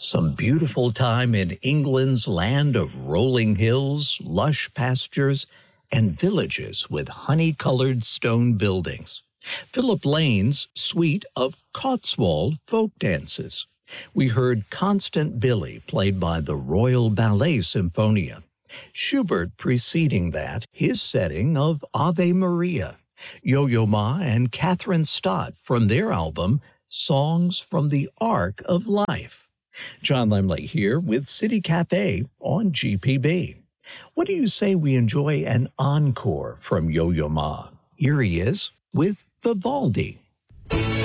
Some beautiful time in England's land of rolling hills, lush pastures, and villages with honey-colored stone buildings. Philip Lane's suite of Cotswold folk dances. We heard Constant Billy, played by the Royal Ballet Symphonia. Schubert preceding that, his setting of Ave Maria. Yo-Yo Ma and Catherine Stott from their album Songs from the Ark of Life. John Lemley here with City Cafe on GPB. What do you say we enjoy an encore from Yo-Yo Ma? Here he is with Vivaldi.